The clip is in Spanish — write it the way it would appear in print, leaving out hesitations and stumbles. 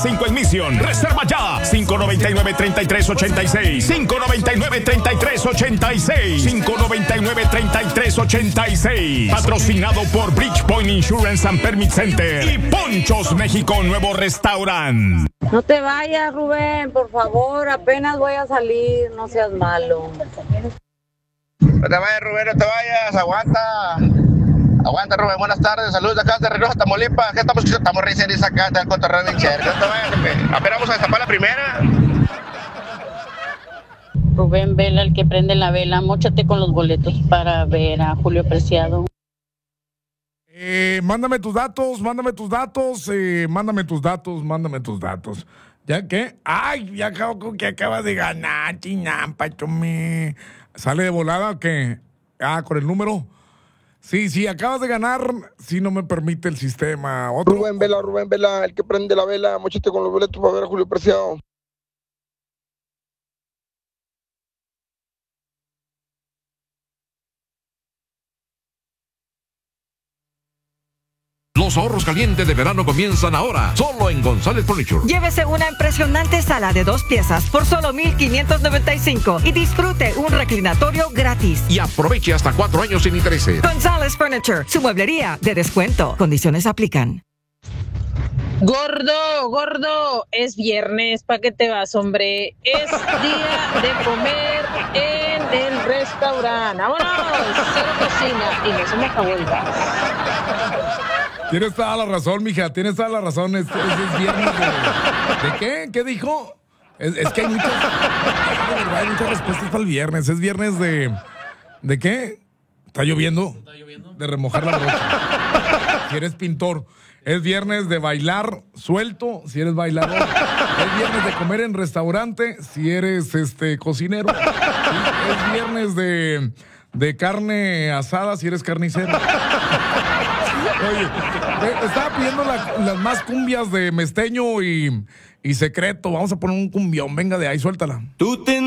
5 en Mission. Reserva ya. 599-3386. 599-3386. 599-3386. Patrocinado por Bridgepoint Insurance and Permit Center y Ponchos México Nuevo Restaurant. No te vayas, Rubén, por favor, apenas voy a salir, no seas malo. No te vayas, Rubén, no te vayas, aguanta. Aguanta, Rubén, buenas tardes, saludos de acá de Reynosa, Tamaulipas. ¿Qué estamos recién acá del cotorreo bien chévere? No te vayas, apenas vamos a destapar la primera. Rubén Vela, el que prende la vela, móchate con los boletos para ver a Julio Preciado. Mándame tus datos. ¿Ya qué? Ay, ya acabo con que acabas de ganar, chinampa, chome. ¿Sale de volada o qué? Con el número. Sí, acabas de ganar, si no me permite el sistema. ¿Otro? Rubén Vela, el que prende la vela, móchate con los boletos para ver a Julio Preciado. Los ahorros calientes de verano comienzan ahora, solo en González Furniture. Llévese una impresionante sala de 2 piezas por solo $1,595 y disfrute un reclinatorio gratis. Y aproveche hasta 4 años sin intereses. González Furniture, su mueblería de descuento. Condiciones aplican. Gordo, es viernes, ¿pa' qué te vas, hombre? Es día de comer en el restaurante. ¡Vámonos! Cero cocina y no se me acabó el gas. Tienes toda la razón, mija, tienes toda la razón. Es viernes ¿de qué? ¿Qué dijo? Es que hay muchas respuestas para el viernes. Es viernes ¿de qué? ¿Está lloviendo? De remojar la brocha. Si eres pintor. Es viernes de bailar suelto, si eres bailador. Es viernes de comer en restaurante, si eres cocinero. Es viernes de carne asada, si eres carnicero. Oye, estaba pidiendo las más cumbias de Mesteño y Secreto. Vamos a poner un cumbión. Venga de ahí, suéltala.